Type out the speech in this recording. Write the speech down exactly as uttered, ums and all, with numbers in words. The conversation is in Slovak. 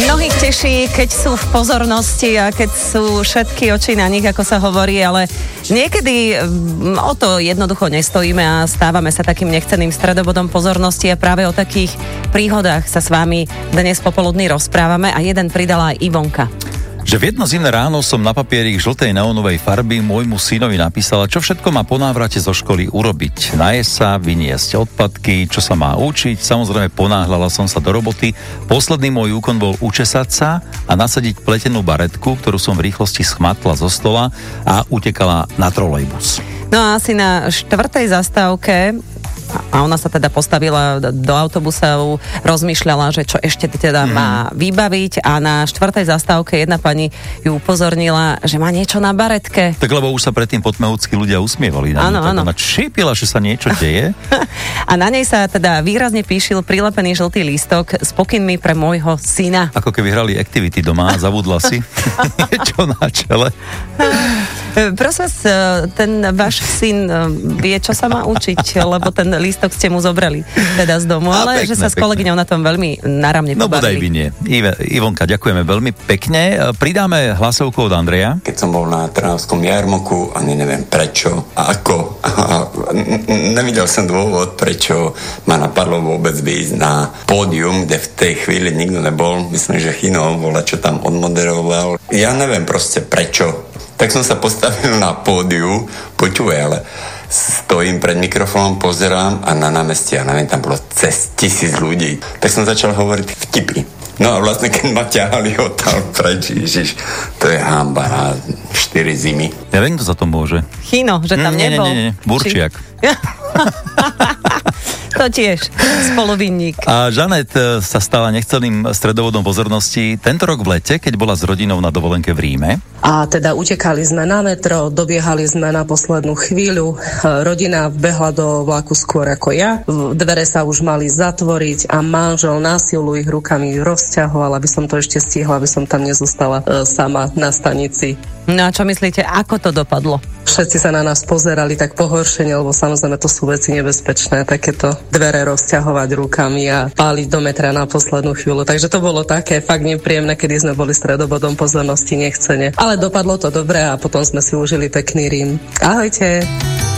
Mnohých teší, keď sú v pozornosti a keď sú všetky oči na nich, ako sa hovorí, ale niekedy o to jednoducho nestojíme a stávame sa takým nechceným stredobodom pozornosti a práve o takých príhodách sa s vami dnes popoludní rozprávame a jeden pridala aj Ivonka. Že v jedno zimné ráno som na papierik žltej neónovej farby môjmu synovi napísala, čo všetko má po návrate zo školy urobiť. Najesť sa, vyniesť odpadky, čo sa má učiť. Samozrejme ponáhľala som sa do roboty. Posledný môj úkon bol učesať sa a nasadiť pletenú baretku, ktorú som v rýchlosti schmatla zo stola a utekala na trolejbus. No a asi na štvrtej zastávke a ona sa teda postavila do autobusa, rozmýšľala, že čo ešte teda mm. má vybaviť a na štvrtej zastávke jedna pani ju upozornila, že má niečo na baretke. Tak lebo už sa predtým potmehúcky ľudia usmievali na áno, ňu, tak áno. ona šípila, že sa niečo deje. A na nej sa teda výrazne píšil prilepený žltý lístok s pokynmi pre môjho syna. Ako keby hrali activity doma a zabudla si niečo na čele. Prosím vás, ten váš syn vie, čo sa má učiť, lebo ten lístok ste mu zobrali teda z domu, ale pekné, že sa s kolegyňou na tom veľmi náramne no, pobavili. No bodaj by nie. Ive, Ivonka, ďakujeme veľmi pekne. Pridáme hlasovku od Andreja. Keď som bol na Trnavskom jarmoku, ani neviem prečo a ako. A nevidel som dôvod, prečo ma napadlo vôbec výjsť na pódium, kde v tej chvíli nikto nebol. Myslím, že Chino bola, čo tam odmoderoval. Ja neviem proste prečo. Tak som sa postavil na pódiu, počúvaj, ale stojím pred mikrofónom, pozerám a na námestí, ja neviem, tam bolo cez tisíc ľudí. Tak som začal hovoriť vtipy. No a vlastne, keď ma ťahali odtiaľ preč, ježiš, to je hanba na štyri zimy. Ja viem, kto za to môže. Chino, že tam mm, nebol. Nie, nie, nie, Burčiak. Či... To tiež, spoluvinník. A Žanet sa stala nechceným stredovodom pozornosti tento rok v lete, keď bola s rodinou na dovolenke v Ríme. A teda utekali sme na metro, dobiehali sme na poslednú chvíľu. Rodina vbehla do vlaku skôr ako ja. Dvere sa už mali zatvoriť a manžel na silu ich rukami rozťahoval, aby som to ešte stihla, aby som tam nezostala e, sama na stanici. No a čo myslíte, ako to dopadlo? Všetci sa na nás pozerali tak pohoršene, lebo samozrejme to sú veci nebezpečné, takéto dvere rozťahovať rukami a páliť do metra na poslednú chvíľu. Takže to bolo také fakt nepríjemné, kedy sme boli stredobodom pozornosti nechcene. Ale dopadlo to dobre a potom sme si užili pekný Rím. Ahojte!